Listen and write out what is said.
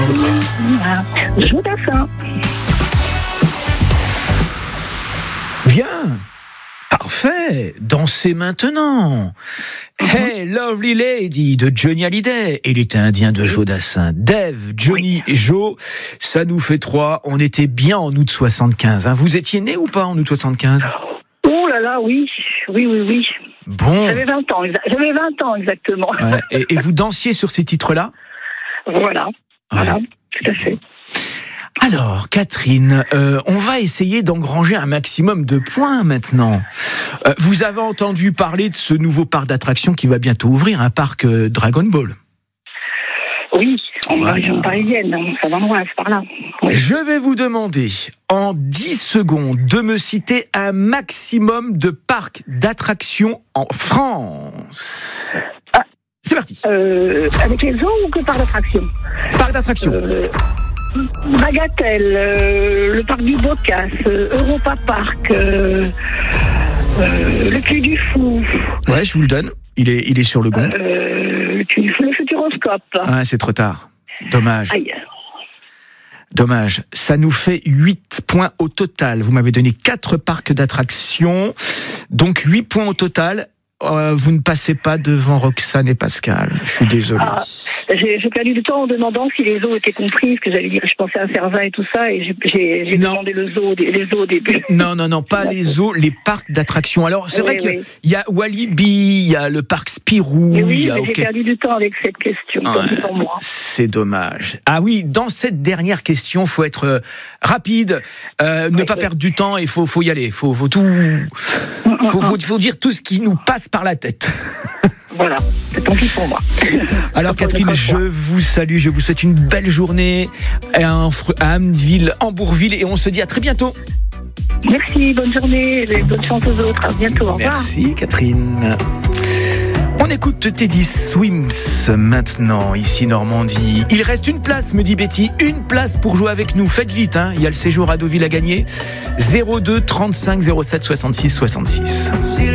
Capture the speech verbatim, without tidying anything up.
Jodassin. Bien. Parfait. Dansez maintenant. Mm-hmm. Hey, Lovely Lady de Johnny Hallyday et l'été indien de Jodassin. Dave, Johnny, oui. Joe, ça nous fait trois. On était bien en août soixante-quinze. Hein. Vous étiez né ou pas en août soixante-quinze ? Oh là là, oui. Oui, oui, oui. Bon. J'avais vingt ans, j'avais vingt ans exactement. Ouais. Et, et vous dansiez sur ces titres-là ? Voilà. Ouais. Voilà, tout à fait. Alors, Catherine, euh, on va essayer d'engranger un maximum de points maintenant. Euh, vous avez entendu parler de ce nouveau parc d'attractions qui va bientôt ouvrir, un parc euh, Dragon Ball. Oui, en voilà. région parisienne, ça va loin, c'est par là. Oui. Je vais vous demander, en dix secondes, de me citer un maximum de parcs d'attractions en France. Ah, c'est parti. Euh, avec les zoos ou que parc d'attractions ? Parc d'attractions. Euh... Bagatelle, euh, le parc du Bocas, euh, Europa Park, euh, euh, le Quai du Fou. Ouais, je vous le donne. Il est, il est sur le gong. Euh, le Quai du Fou, le Futuroscope. Ah, c'est trop tard. Dommage. Aïe. Dommage. Ça nous fait huit points au total. Vous m'avez donné quatre parcs d'attractions. Donc huit points au total. Euh, vous ne passez pas devant Roxane et Pascal. Je suis désolé. Ah, j'ai, j'ai perdu du temps en demandant si les zoos étaient compris, parce que j'allais dire, je pensais à Cervin et tout ça, et j'ai, j'ai, j'ai demandé le zoo, les zoos au début. Non, non, non, pas les zoos, les parcs d'attractions. Alors, c'est oui, vrai qu'il oui. y a Walibi, il y a le parc Spirou. Mais oui, il y a, mais okay. j'ai perdu du temps avec cette question. Ouais, pour moi. C'est dommage. Ah oui, dans cette dernière question, il faut être euh, rapide, euh, ne oui, pas oui. perdre du temps, il faut, faut y aller. Il faut, faut tout. Il faut, faut, faut dire tout ce qui nous passe par la tête. Voilà, c'est tant pis pour moi. Alors Catherine, je vous salue, je vous souhaite une belle journée à Amneville, en Bourville, et on se dit à très bientôt. Merci, bonne journée, et bonne chance aux autres, à bientôt, au revoir. Merci Catherine. On écoute Teddy Swims maintenant, ici Normandie. Il reste une place, me dit Betty, une place pour jouer avec nous. Faites vite, hein. Il y a le séjour à Deauville à gagner. zéro deux trente-cinq zéro sept soixante-six soixante-six.